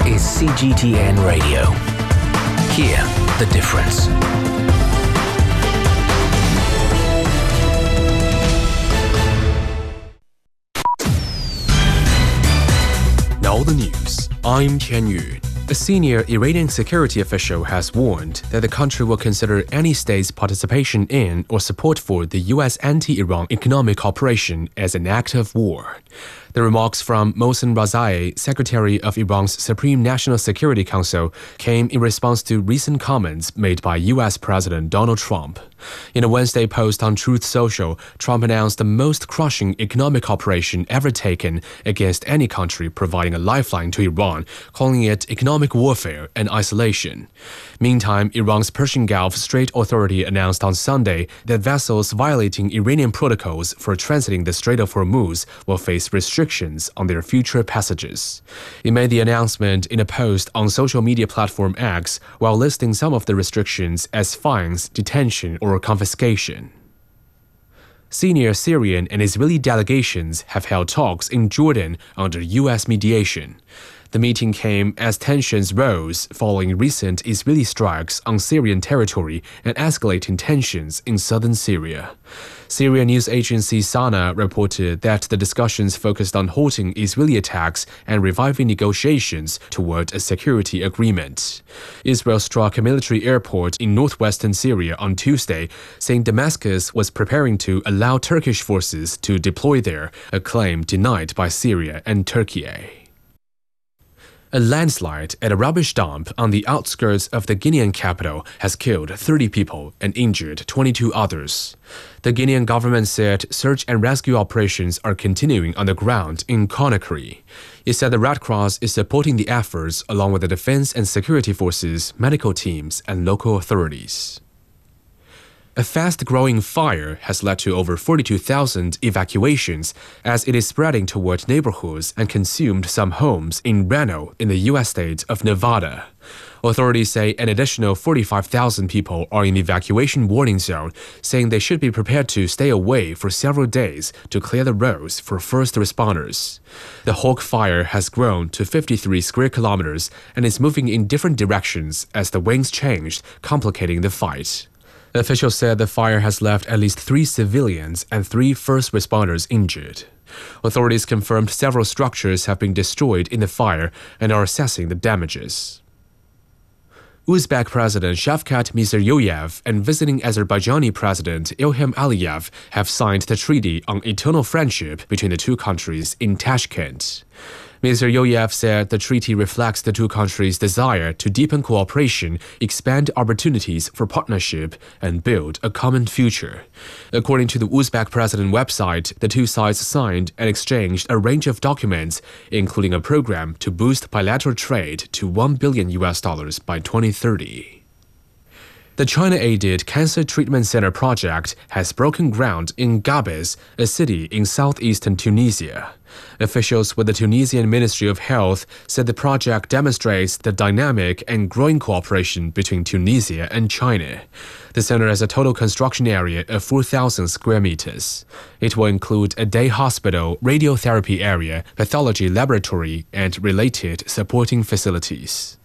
is CGTN Radio. Hear the difference. Now the news. I'm Tian Yu. A senior Iranian security official has warned that the country will consider any state's participation in or support for the U.S. anti-Iran economic operation as an act of war. The remarks from Mohsen Razai, Secretary of Iran's Supreme National Security Council, came in response to recent comments made by U.S. President Donald Trump. In a Wednesday post on Truth Social, Trump announced the most crushing economic operation ever taken against any country providing a lifeline to Iran, calling it economic warfare and isolation. Meantime, Iran's Persian Gulf Strait Authority announced on Sunday that vessels violating Iranian protocols for transiting the Strait of Hormuz will face restrictions on their future passages. It made the announcement in a post on social media platform X while listing some of the restrictions as fines, detention, or confiscation. Senior Syrian and Israeli delegations have held talks in Jordan under U.S. mediation. The meeting came as tensions rose following recent Israeli strikes on Syrian territory and escalating tensions in southern Syria. Syrian news agency Sana reported that the discussions focused on halting Israeli attacks and reviving negotiations toward a security agreement. Israel struck a military airport in northwestern Syria on Tuesday, saying Damascus was preparing to allow Turkish forces to deploy there, a claim denied by Syria and Turkey. A landslide at a rubbish dump on the outskirts of the Guinean capital has killed 30 people and injured 22 others. The Guinean government said search and rescue operations are continuing on the ground in Conakry. It said the Red Cross is supporting the efforts along with the defense and security forces, medical teams, and local authorities. A fast-growing fire has led to over 42,000 evacuations as it is spreading toward neighborhoods and consumed some homes in Reno in the U.S. state of Nevada. Authorities say an additional 45,000 people are in the evacuation warning zone, saying they should be prepared to stay away for several days to clear the roads for first responders. The Hawk Fire has grown to 53 square kilometers and is moving in different directions as the winds changed, complicating the fight. Officials said the fire has left at least 3 civilians and 3 first responders injured. Authorities confirmed several structures have been destroyed in the fire and are assessing the damages. Uzbek President Shavkat Mirziyoyev and visiting Azerbaijani President Ilham Aliyev have signed the Treaty on Eternal Friendship between the two countries in Tashkent. Mirziyoyev said the treaty reflects the two countries' desire to deepen cooperation, expand opportunities for partnership, and build a common future. According to the Uzbek president website, the two sides signed and exchanged a range of documents, including a program to boost bilateral trade to $1 billion by 2030. The China-aided Cancer Treatment Center project has broken ground in Gabes, a city in southeastern Tunisia. Officials with the Tunisian Ministry of Health said the project demonstrates the dynamic and growing cooperation between Tunisia and China. The center has a total construction area of 4,000 square meters. It will include a day hospital, radiotherapy area, pathology laboratory, and related supporting facilities.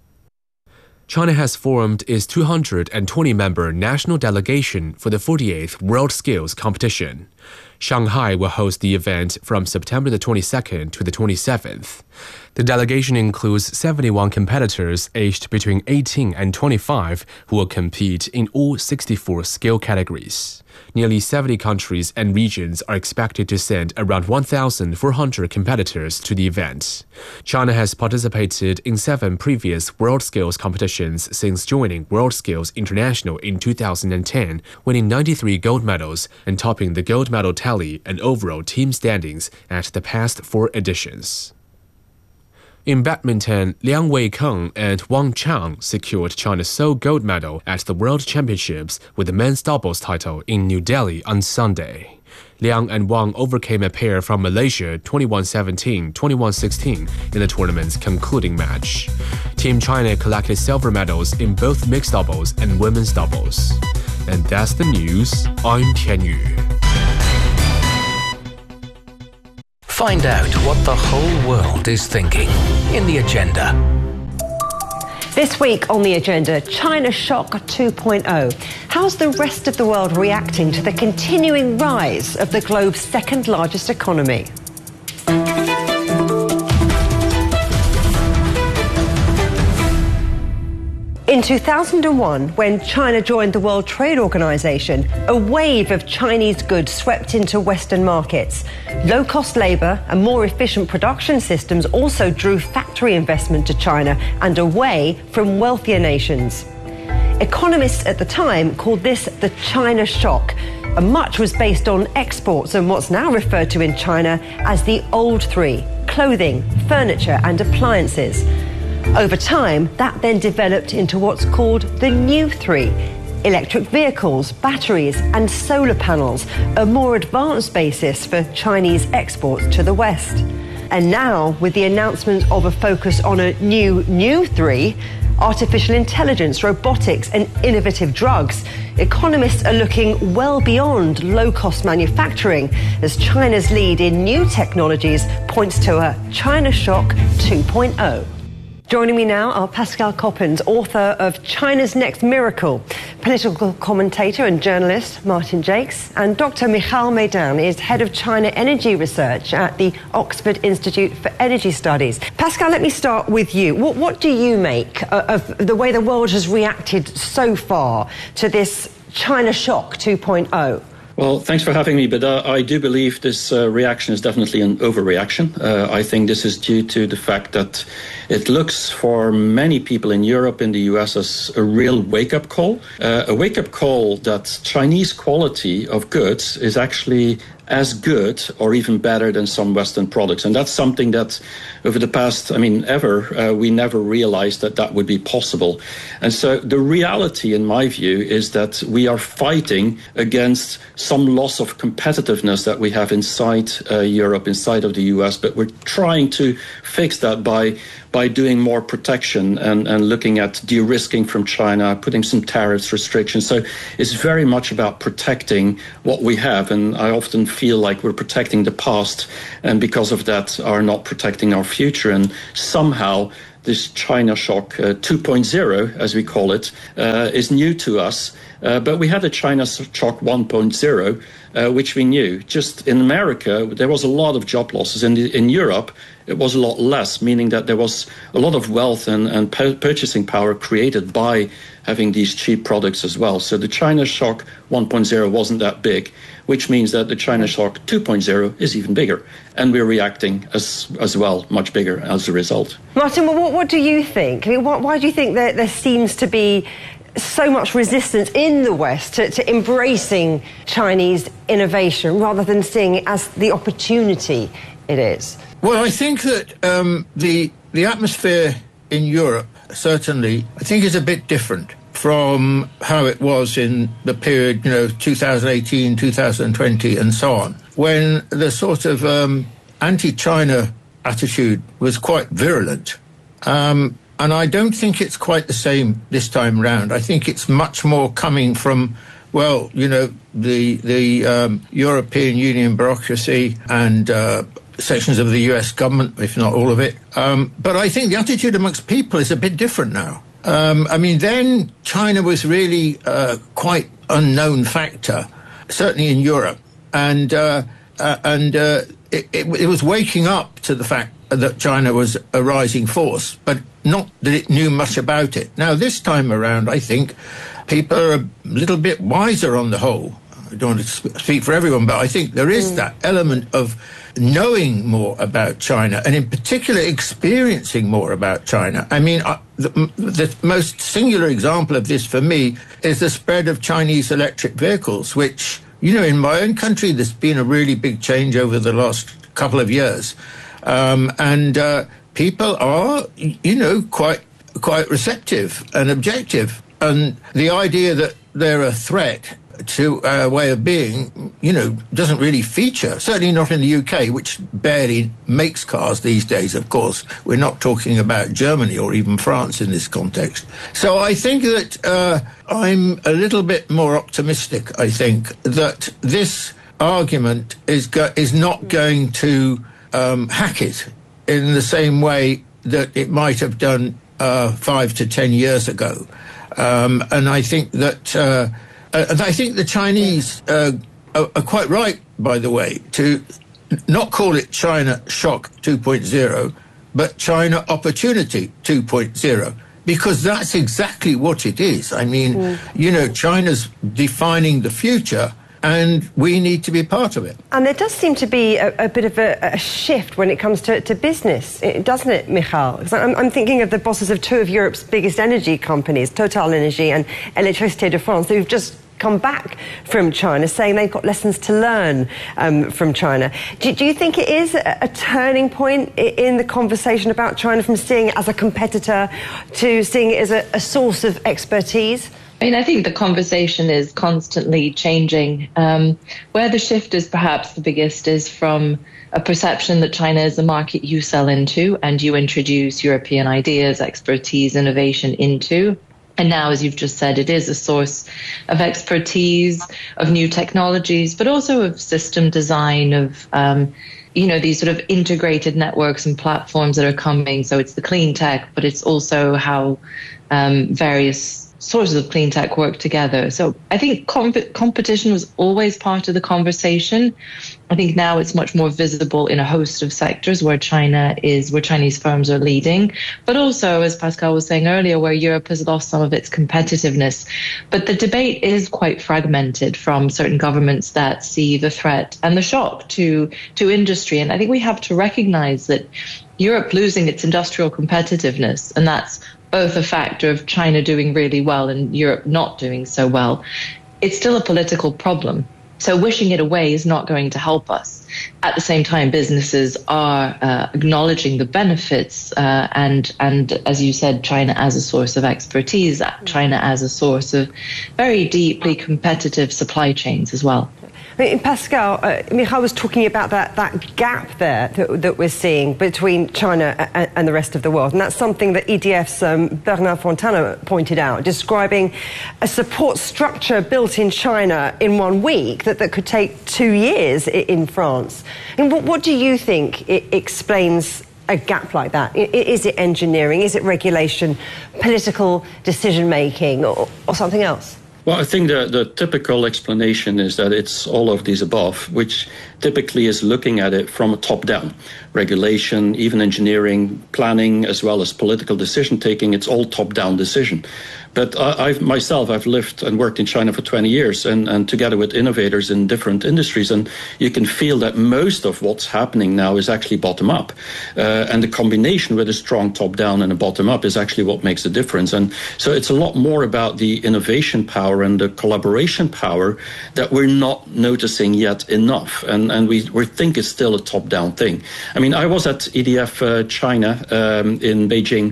China has formed its 220-member national delegation for the 48th World Skills Competition. Shanghai will host the event from September the 22nd to the 27th. The delegation includes 71 competitors aged between 18 and 25 who will compete in all 64 skill categories. Nearly 70 countries and regions are expected to send around 1,400 competitors to the event. China has participated in 7 previous World Skills competitions since joining World Skills International in 2010, winning 93 gold medals and topping the gold medal tally and overall team standings at the past 4 editions. In badminton, Liang Weikeng and Wang Chang secured China's sole gold medal at the World Championships with the men's doubles title in New Delhi on Sunday. Liang and Wang overcame a pair from Malaysia 21-17, 21-16 in the tournament's concluding match. Team China collected silver medals in both mixed doubles and women's doubles. And that's the news. I'm Tian Yu. Find out what the whole world is thinking in The Agenda. This week on The Agenda, China Shock 2.0. How's the rest of the world reacting to the continuing rise of the globe's second largest economy? In 2001, when China joined the World Trade Organization, a wave of Chinese goods swept into Western markets. Low-cost labor and more efficient production systems also drew factory investment to China and away from wealthier nations. Economists at the time called this the China Shock, and much was based on exports and what's now referred to in China as the Old Three: clothing, furniture and appliances. Over time, that then developed into what's called the New Three: electric vehicles, batteries and solar panels, a more advanced basis for Chinese exports to the West. And now, with the announcement of a focus on a new three, artificial intelligence, robotics and innovative drugs, economists are looking well beyond low-cost manufacturing as China's lead in new technologies points to a China Shock 2.0. Joining me now are Pascal Coppens, author of China's Next Miracle, political commentator and journalist Martin Jakes, and Dr. Michal Meidan is head of China Energy Research at the Oxford Institute for Energy Studies. Pascal, let me start with you. What do you make of the way the world has reacted so far to this China Shock 2.0? Well, thanks for having me, but I do believe this reaction is definitely an overreaction. I think this is due to the fact that it looks for many people in Europe, in the US, as a real wake-up call. A wake-up call that Chinese quality of goods is actually as good or even better than some Western products. And that's something that over the past, we never realized that would be possible. And so the reality, in my view, is that we are fighting against some loss of competitiveness that we have inside Europe, inside of the US, but we're trying to fix that by doing more protection and looking at de-risking from China, putting some tariffs, restrictions. So it's very much about protecting what we have. And I often feel like we're protecting the past, and because of that are not protecting our future. And somehow this China Shock 2.0, as we call it, is new to us. But we had a China Shock 1.0, which we knew. Just in America, there was a lot of job losses. In Europe, it was a lot less, meaning that there was a lot of wealth and purchasing power created by having these cheap products as well. So the China Shock 1.0 wasn't that big, which means that the China Shock 2.0 is even bigger. And we're reacting as well, much bigger as a result. Martin, what do you think? I mean, why do you think that there seems to be so much resistance in the West to embracing Chinese innovation rather than seeing it as the opportunity it is? Well, I think that the atmosphere in Europe, certainly, I think is a bit different from how it was in the period, 2018, 2020 and so on, when the sort of anti-China attitude was quite virulent. And I don't think it's quite the same this time round. I think it's much more coming from, the European Union bureaucracy and sections of the US government, if not all of it. But I think the attitude amongst people is a bit different now. Then China was really quite unknown factor, certainly in Europe. And it was waking up to the fact that China was a rising force, but not that it knew much about it. Now, this time around, I think people are a little bit wiser on the whole. I don't want to speak for everyone, but I think there is that element of knowing more about China, and in particular experiencing more about China. I mean, the most singular example of this for me is the spread of Chinese electric vehicles, which, in my own country, there's been a really big change over the last couple of years. People are, quite receptive and objective. And the idea that they're a threat to our way of being, doesn't really feature, certainly not in the UK, which barely makes cars these days, of course. We're not talking about Germany or even France in this context. So I think that I'm a little bit more optimistic, I think, that this argument is not going to hack it in the same way that it might have done 5 to 10 years ago. And I think that the Chinese are quite right, by the way, to not call it China Shock 2.0, but China Opportunity 2.0, because that's exactly what it is. I mean, China's defining the future, and we need to be part of it. And there does seem to be a bit of a shift when it comes to business, doesn't it, Michal? Because I'm thinking of the bosses of two of Europe's biggest energy companies, Total Energy and Électricité de France, who've just come back from China, saying they've got lessons to learn from China. Do you think it is a turning point in the conversation about China, from seeing it as a competitor to seeing it as a source of expertise? I mean, I think the conversation is constantly changing. Where the shift is perhaps the biggest is from a perception that China is the market you sell into and you introduce European ideas, expertise, innovation into. And now, as you've just said, it is a source of expertise, of new technologies, but also of system design, of these sort of integrated networks and platforms that are coming. So it's the clean tech, but it's also how various sources of clean tech work together. So I think competition was always part of the conversation. I think now it's much more visible in a host of sectors where Chinese firms are leading, but also, as Pascal was saying earlier, where Europe has lost some of its competitiveness. But the debate is quite fragmented from certain governments that see the threat and the shock to industry. And I think we have to recognize that Europe losing its industrial competitiveness, and that's both a factor of China doing really well and Europe not doing so well, it's still a political problem. So wishing it away is not going to help us. At the same time, businesses are acknowledging the benefits and as you said, China as a source of expertise, China as a source of very deeply competitive supply chains as well. I mean, Pascal, Michal was talking about that gap there that we're seeing between China and the rest of the world. And that's something that EDF's Bernard Fontana pointed out, describing a support structure built in China in 1 week that could take 2 years in France. And what do you think explains a gap like that? Is it engineering? Is it regulation, political decision-making, or something else? Well, I think the typical explanation is that it's all of these above, which typically is looking at it from a top-down. Regulation, even engineering, planning, as well as political decision-taking, it's all top-down decision. But I've lived and worked in China for 20 years and together with innovators in different industries, and you can feel that most of what's happening now is actually bottom-up. And the combination with a strong top-down and a bottom-up is actually what makes the difference. And so it's a lot more about the innovation power and the collaboration power that we're not noticing yet enough. And we think it's still a top-down thing. I mean, I was at EDF China in Beijing.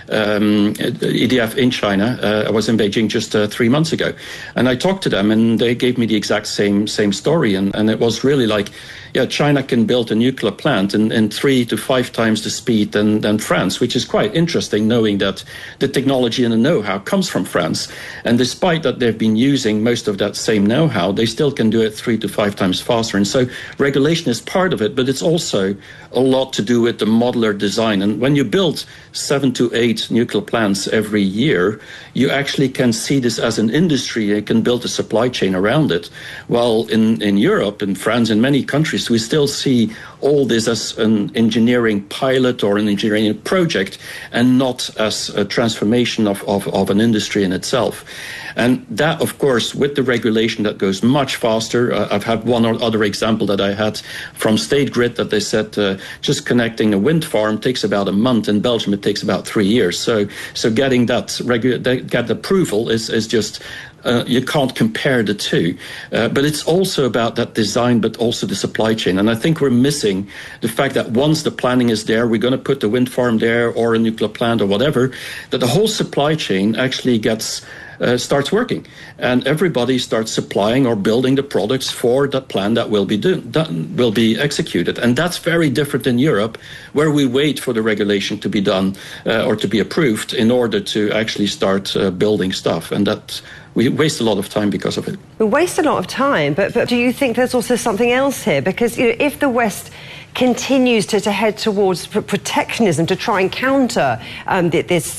EDF in China. I was in Beijing just 3 months ago, and I talked to them, and they gave me the exact same story, and it was really like, yeah, China can build a nuclear plant in 3 to 5 times the speed than France, which is quite interesting, knowing that the technology and the know-how comes from France, and despite that they've been using most of that same know-how, they still can do it 3 to 5 times faster. And so regulation is part of it, but it's also a lot to do with the modular design. And when you build 7 to 8 nuclear plants every year, you actually can see this as an industry. You can build a supply chain around it. While in Europe, in France, in many countries, we still see all this as an engineering pilot or an engineering project and not as a transformation of an industry in itself. And that, of course, with the regulation that goes much faster. I've had one or other example that I had from State Grid that they said just connecting a wind farm takes about a month. In Belgium, it takes about 3 years. So getting that get approval is just you can't compare the two. But it's also about that design, but also the supply chain. And I think we're missing the fact that once the planning is there, we're going to put the wind farm there or a nuclear plant or whatever, that the whole supply chain actually starts working, and everybody starts supplying or building the products for that plan that will be executed. And that's very different in Europe, where we wait for the regulation to be done or to be approved in order to actually start building stuff, and that we waste a lot of time because of it. We waste a lot of time, but do you think there's also something else here? Because if the West continues to head towards protectionism to try and counter this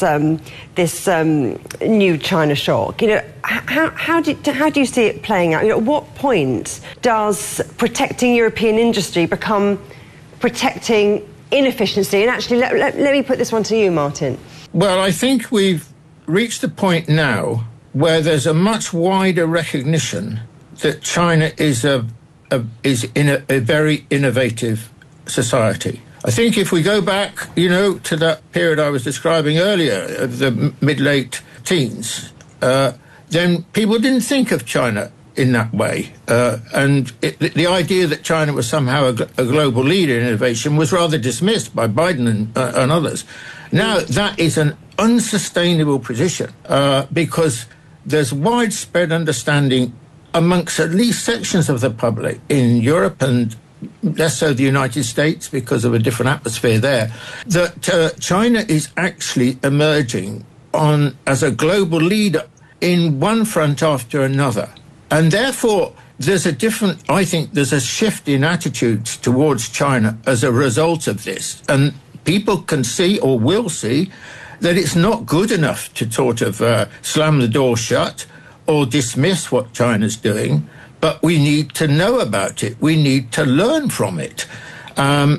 new China shock. How do you see it playing out? At what point does protecting European industry become protecting inefficiency? And actually, let me put this one to you, Martin. Well, I think we've reached the point now where there's a much wider recognition that China is in a very innovative society. I think if we go back, to that period I was describing earlier, of the mid-late teens, then people didn't think of China in that way. And the idea that China was somehow a global leader in innovation was rather dismissed by Biden and others. Now, that is an unsustainable position because there's widespread understanding amongst at least sections of the public in Europe and less so the United States because of a different atmosphere there, that China is actually emerging as a global leader in one front after another. And therefore, I think there's a shift in attitudes towards China as a result of this. And people can see or will see that it's not good enough to sort of slam the door shut or dismiss what China's doing, but we need to know about it. We need to learn from it. And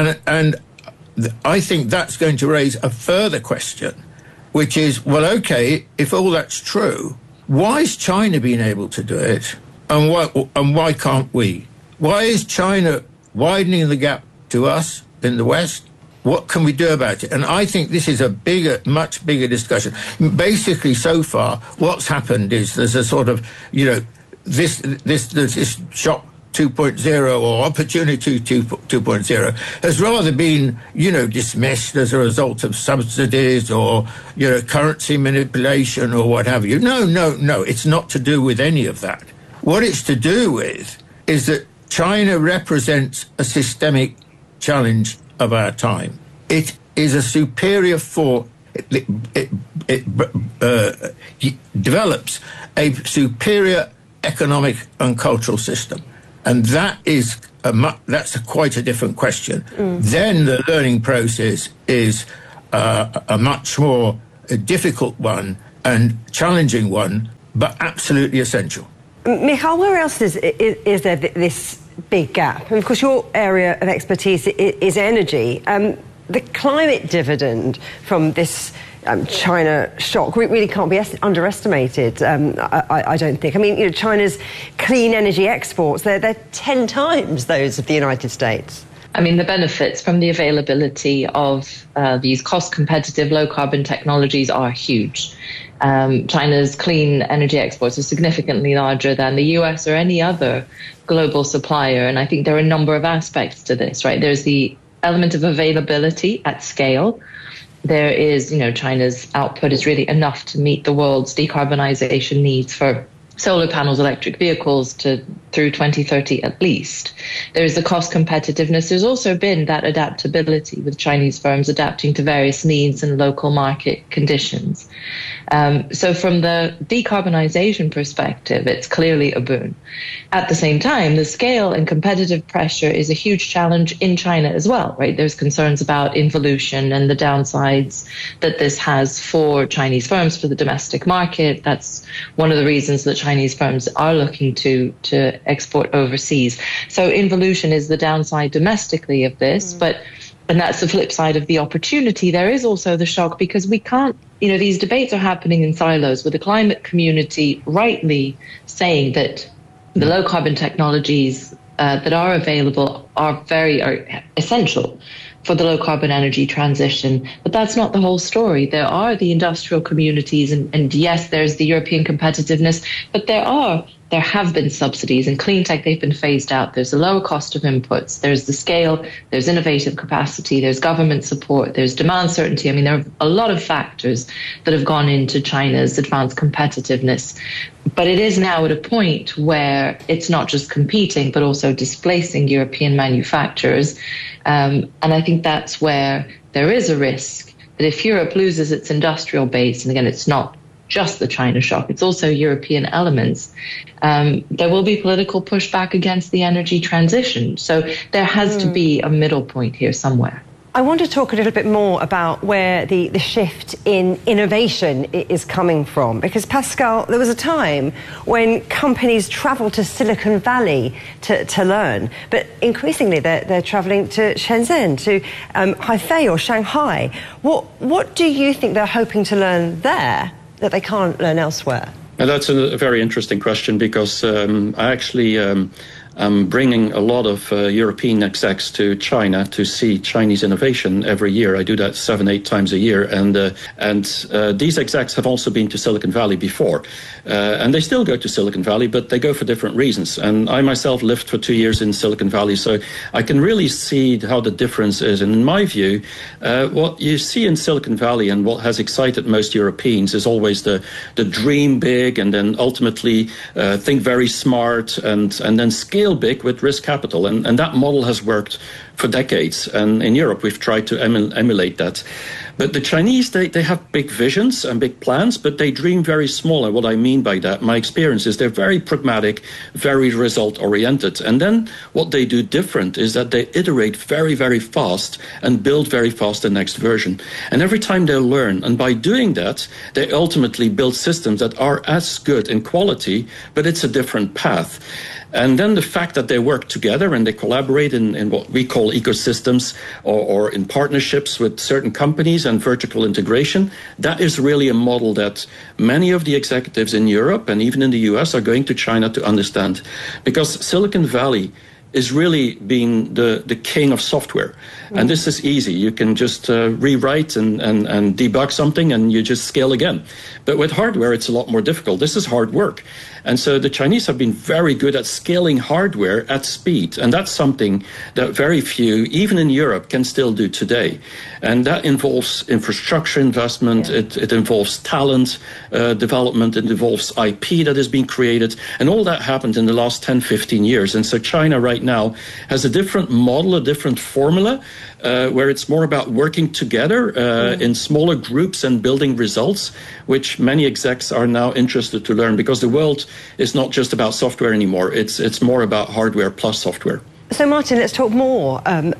I think that's going to raise a further question, which is, well, okay, if all that's true, why is China being able to do it, and why can't we? Why is China widening the gap to us in the West? What can we do about it? And I think this is a much bigger discussion. Basically, so far, what's happened is there's a sort of, this shock 2.0 or opportunity 2.0 has rather been, dismissed as a result of subsidies or, currency manipulation or what have you. No, it's not to do with any of that. What it's to do with is that China represents a systemic challenge of our time. It is a superior force. It develops a superior economic and cultural system. And that's quite a different question. Then the learning process is a much more difficult one and challenging one, but absolutely essential. Michal, where else is there this big gap? And of course, your area of expertise is energy. The climate dividend from this China shock really can't be underestimated, I don't think. I mean, China's clean energy exports, they're 10 times those of the United States. I mean, the benefits from the availability of these cost-competitive low-carbon technologies are huge. China's clean energy exports are significantly larger than the US or any other global supplier. And I think there are a number of aspects to this, right? There's the element of availability at scale. There is, China's output is really enough to meet the world's decarbonization needs for solar panels, electric vehicles through 2030 at least. There's the cost competitiveness. There's also been that adaptability with Chinese firms adapting to various needs and local market conditions. So from the decarbonization perspective, it's clearly a boon. At the same time, the scale and competitive pressure is a huge challenge in China as well, right? There's concerns about involution and the downsides that this has for Chinese firms, for the domestic market. That's one of the reasons that Chinese firms are looking to export overseas. So involution is the downside domestically of this, and that's the flip side of the opportunity. There is also the shock because we can't, these debates are happening in silos with the climate community rightly saying that the low carbon technologies that are available are essential for the low carbon energy transition. But that's not the whole story. There are the industrial communities and yes, there's the European competitiveness, but there have been subsidies. In clean tech, they've been phased out. There's a lower cost of inputs. There's the scale. There's innovative capacity. There's government support. There's demand certainty. I mean, there are a lot of factors that have gone into China's advanced competitiveness. But it is now at a point where it's not just competing, but also displacing European manufacturers. And I think that's where there is a risk that if Europe loses its industrial base, and again, it's not just the China shock. It's also European elements. There will be political pushback against the energy transition. So there has to be a middle point here somewhere. I want to talk a little bit more about where the shift in innovation is coming from. Because, Pascal, there was a time when companies travelled to Silicon Valley to learn. But increasingly, they're travelling to Shenzhen, to Hefei or Shanghai. What do you think they're hoping to learn there that they can't learn elsewhere? And that's a very interesting question, because I actually... I'm bringing a lot of European execs to China to see Chinese innovation every year. I do that 7-8 times a year, and these execs have also been to Silicon Valley before, and they still go to Silicon Valley, but they go for different reasons. And I myself lived for 2 years in Silicon Valley, so I can really see how the difference is. And in my view, what you see in Silicon Valley and what has excited most Europeans is always the dream big, and then ultimately think very smart, and then scale big with risk capital, and that model has worked for decades, and in Europe we've tried to emulate that. But the Chinese, they have big visions and big plans, but they dream very small. And what I mean by that, my experience is they're very pragmatic, very result oriented. And then what they do different is that they iterate very, very fast and build very fast the next version. And every time they learn, and by doing that, they ultimately build systems that are as good in quality, but it's a different path. And then the fact that they work together and they collaborate in what we call ecosystems, or in partnerships with certain companies and vertical integration, that is really a model that many of the executives in Europe and even in the US are going to China to understand. Because Silicon Valley is really being the king of software. And this is easy. You can just rewrite and debug something, and you just scale again. But with hardware, it's a lot more difficult. This is hard work. And so the Chinese have been very good at scaling hardware at speed. And that's something that very few, even in Europe, can still do today. And that involves infrastructure investment. Yeah. It involves talent development. It involves IP that is being created. And all that happened in the last 10, 15 years. And so China right now has a different model, a different formula, where it's more about working together in smaller groups and building results, which many execs are now interested to learn, because the world is not just about software anymore. It's more about hardware plus software. So, Martin, let's talk more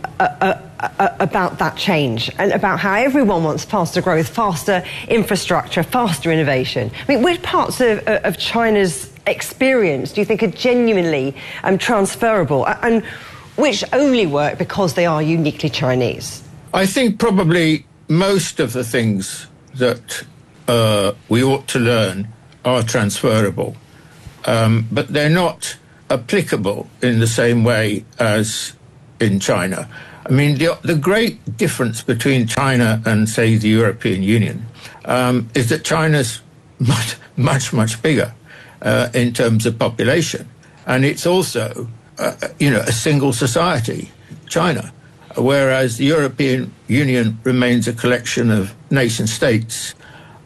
about that change and about how everyone wants faster growth, faster infrastructure, faster innovation. I mean, which parts of China's experience do you think are genuinely transferable, and which only work because they are uniquely Chinese? I think probably most of the things that we ought to learn are transferable, but they're not applicable in the same way as in China. I mean, the great difference between China and, say, the European Union is that China's much bigger in terms of population, and it's also a single society, China, whereas the European Union remains a collection of nation states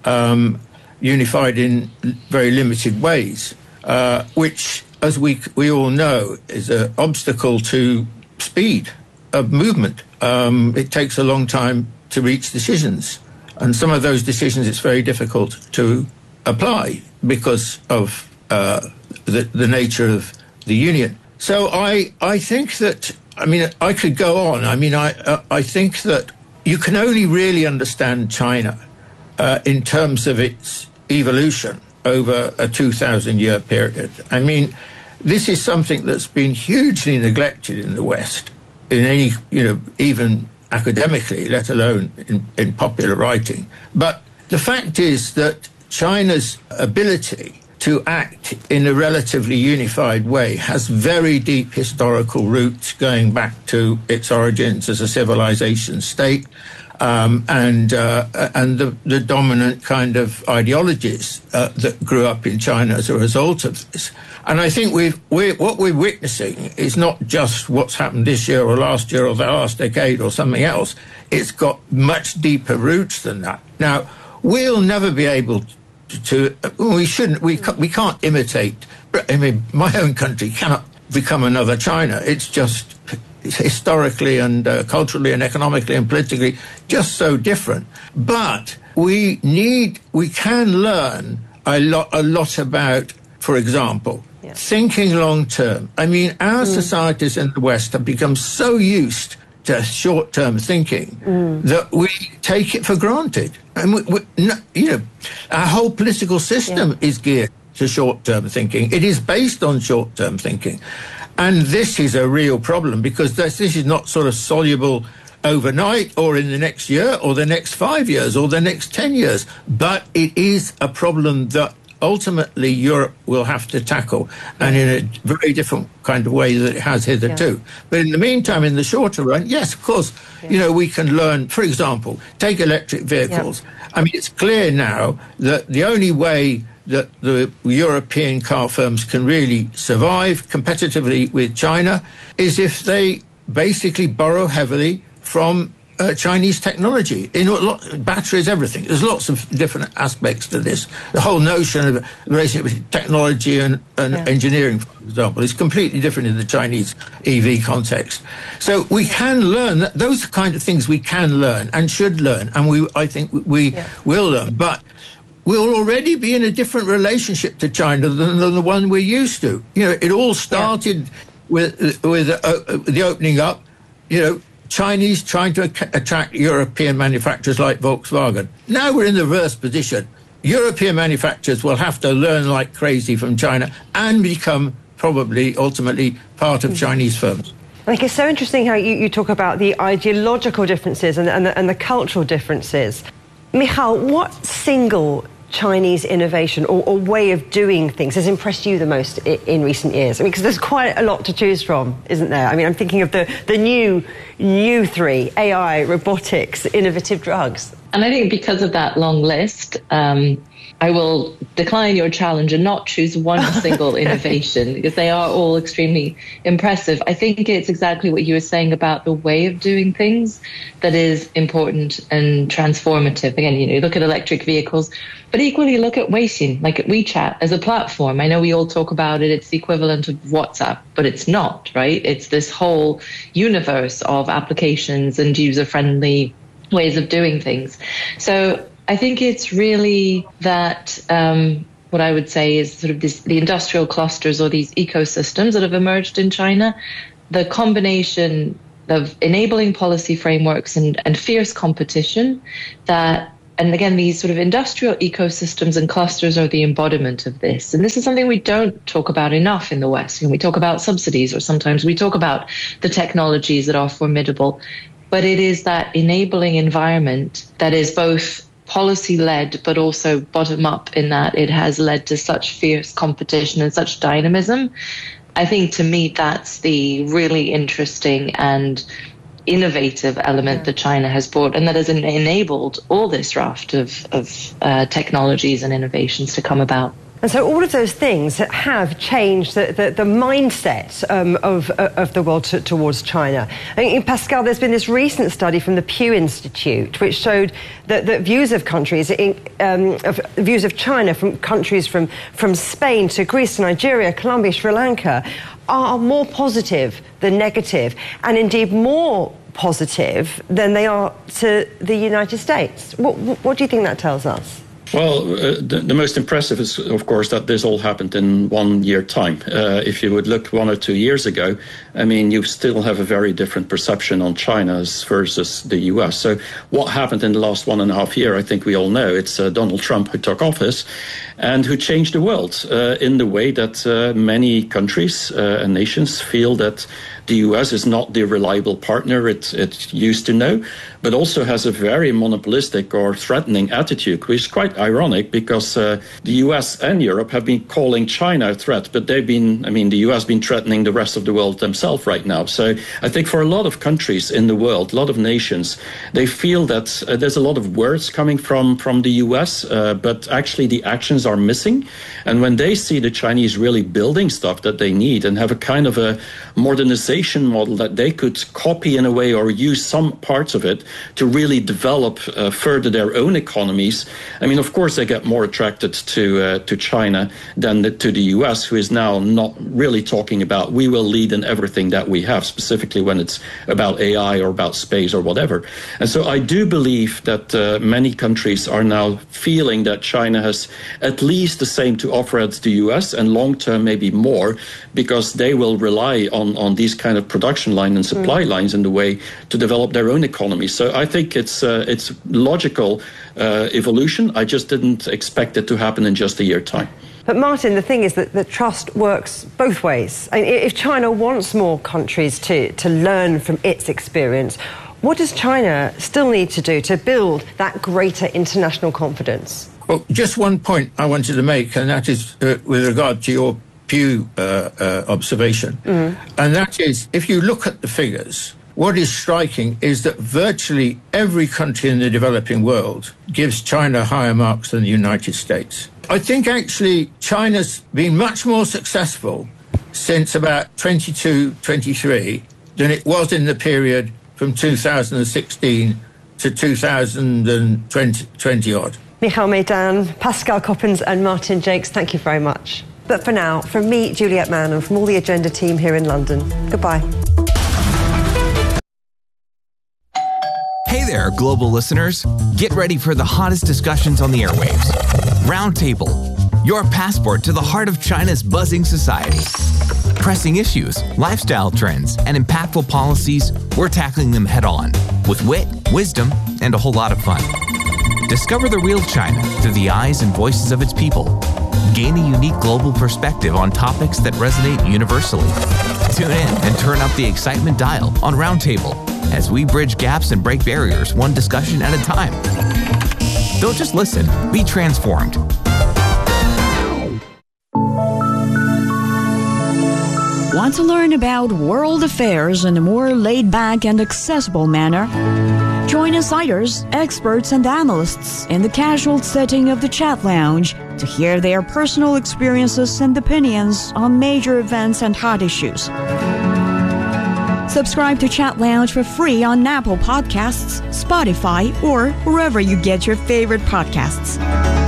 unified in very limited ways, which, as we all know, is an obstacle to speed of movement. It takes a long time to reach decisions, and some of those decisions it's very difficult to apply because of the nature of the union. So I think that, I mean, I could go on. I mean, I think that you can only really understand China in terms of its evolution over a 2,000-year period. I mean, this is something that's been hugely neglected in the West, in any, even academically, let alone in popular writing. But the fact is that China's ability to act in a relatively unified way has very deep historical roots going back to its origins as a civilization state, and the dominant kind of ideologies that grew up in China as a result of this. And I think what we're witnessing is not just what's happened this year or last year or the last decade or something else. It's got much deeper roots than that. Now, we'll never be able we can't imitate. I mean, my own country cannot become another China. It's just historically and culturally and economically and politically just so different. But we can learn a lot about, for example, thinking long term. I mean, our societies in the West have become so used to short-term thinking that we take it for granted. And our whole political system is geared to short-term thinking. It is based on short-term thinking. And this is a real problem, because this is not sort of soluble overnight or in the next year or the next 5 years or the next 10 years. But it is a problem that ultimately Europe will have to tackle, and in a very different kind of way that it has hitherto. Yeah. But in the meantime, in the shorter run, yes, of course, we can learn, for example, take electric vehicles. Yeah. I mean, it's clear now that the only way that the European car firms can really survive competitively with China is if they basically borrow heavily from Chinese technology. Batteries, everything. There's lots of different aspects to this. The whole notion of racing with technology and engineering, for example, is completely different in the Chinese EV context. So we can learn that. Those kind of things we can learn and should learn, and I think we will learn. But we'll already be in a different relationship to China than the one we're used to. It all started with the opening up. Chinese trying to attract European manufacturers like Volkswagen. Now we're in the reverse position. European manufacturers will have to learn like crazy from China and become probably ultimately part of Chinese firms. I think it's so interesting how you talk about the ideological differences and the cultural differences. Michal, what single Chinese innovation or way of doing things has impressed you the most in recent years? I mean, because there's quite a lot to choose from, isn't there? I mean, I'm thinking of the new three: AI, robotics, innovative drugs. And I think because of that long list, I will decline your challenge and not choose one single innovation, because they are all extremely impressive. I think it's exactly what you were saying about the way of doing things that is important and transformative. Again, you look at electric vehicles, but equally look at Weixin, like at WeChat as a platform. I know we all talk about it. It's the equivalent of WhatsApp, but it's not, right? It's this whole universe of applications and user-friendly ways of doing things. So I think it's really that what I would say is sort of the industrial clusters or these ecosystems that have emerged in China, the combination of enabling policy frameworks and fierce competition and again, these sort of industrial ecosystems and clusters are the embodiment of this. And this is something we don't talk about enough in the West. We talk about subsidies, or sometimes we talk about the technologies that are formidable. But it is that enabling environment that is both policy-led, but also bottom-up, in that it has led to such fierce competition and such dynamism. I think, to me, that's the really interesting and innovative element that China has brought, and that has enabled all this raft of technologies and innovations to come about. And so all of those things have changed the mindset of the world towards China. I mean, Pascal, there's been this recent study from the Pew Institute which showed that views of countries, views of China from countries from Spain to Greece to Nigeria, Colombia, Sri Lanka, are more positive than negative, and indeed more positive than they are to the United States. What do you think that tells us? Well, the most impressive is, of course, that this all happened in 1 year time. If you would look 1 or 2 years ago, I mean, you still have a very different perception on China versus the US. So what happened in the last 1.5 years, I think we all know. It's Donald Trump who took office and who changed the world in the way that many countries and nations feel that the US is not the reliable partner it used to know, but also has a very monopolistic or threatening attitude, which is quite ironic, because the US and Europe have been calling China a threat, but the US been threatening the rest of the world themselves right now. So I think for a lot of countries in the world, a lot of nations, they feel that there's a lot of words coming from the US, but actually the actions are missing. And when they see the Chinese really building stuff that they need and have a kind of a modernization innovation model that they could copy in a way or use some parts of it to really develop further their own economies. I mean, of course, they get more attracted to China than to the US, who is now not really talking about we will lead in everything that we have, specifically when it's about AI or about space or whatever. And so I do believe that many countries are now feeling that China has at least the same to offer as the US, and long term maybe more, because they will rely on these kind of production line and supply lines in the way to develop their own economy. So I think it's logical evolution. I just didn't expect it to happen in just a year's time. But Martin, the thing is that the trust works both ways. I mean, if China wants more countries to learn from its experience, what does China still need to do to build that greater international confidence? Well, just one point I wanted to make, and that is with regard to your Pew observation. And that is, if you look at the figures, what is striking is that virtually every country in the developing world gives China higher marks than the United States. I think actually China's been much more successful since about 22, 23 than it was in the period from 2016 to 2020 odd. Michal Meydan, Pascal Coppens and Martin Jakes, thank you very much. But for now, from me, Juliet Mann, and from all the Agenda team here in London, goodbye. Hey there, global listeners. Get ready for the hottest discussions on the airwaves. Roundtable, your passport to the heart of China's buzzing society. Pressing issues, lifestyle trends, and impactful policies, we're tackling them head on with wit, wisdom, and a whole lot of fun. Discover the real China through the eyes and voices of its people. Gain a unique global perspective on topics that resonate universally. Tune in and turn up the excitement dial on Roundtable as we bridge gaps and break barriers one discussion at a time. Don't just listen, be transformed. Want to learn about world affairs in a more laid-back and accessible manner? Join insiders, experts, and analysts in the casual setting of the Chat Lounge to hear their personal experiences and opinions on major events and hot issues. Subscribe to Chat Lounge for free on Apple Podcasts, Spotify, or wherever you get your favorite podcasts.